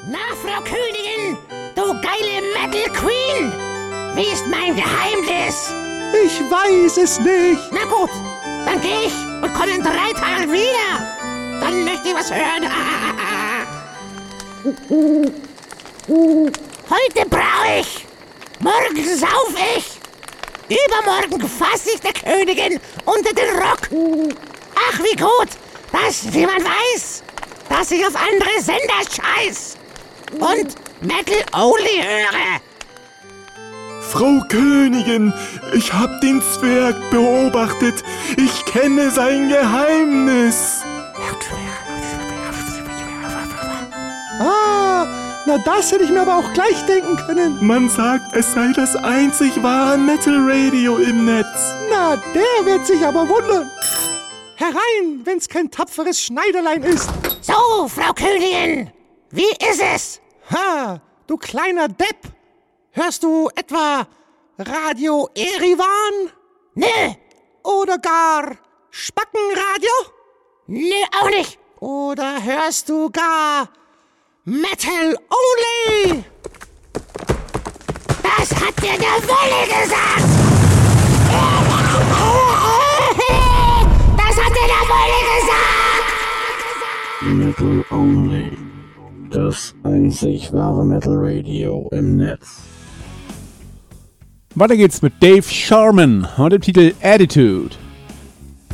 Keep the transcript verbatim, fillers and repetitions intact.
Na, Frau Königin, du geile Metal Queen, wie ist mein Geheimnis? Ich weiß es nicht. Na gut, dann geh ich und komme in drei Tagen wieder. Dann möchte ich was hören. Heute brauche ich, morgen sauf ich, übermorgen fass ich der Königin unter den Rock. Ach, wie gut, dass jemand weiß, dass ich auf andere Sender scheiß und Metal Only höre. Frau Königin, ich hab den Zwerg beobachtet. Ich kenne sein Geheimnis. Ah, na das hätte ich mir aber auch gleich denken können. Man sagt, es sei das einzig wahre Metal Radio im Netz. Na, der wird sich aber wundern. Herein, wenn's kein tapferes Schneiderlein ist. So, Frau Königin, wie ist es? Ha, du kleiner Depp. Hörst du etwa Radio Erivan? Nö. Oder gar Spackenradio? Nö, auch nicht. Oder hörst du gar Metal Only? Das hat dir der Wolle gesagt. Das hat dir der Wolle gesagt. Metal Only. Das einzig wahre Metal Radio im Netz. Weiter geht's mit Dave Sharman und dem Titel Attitude.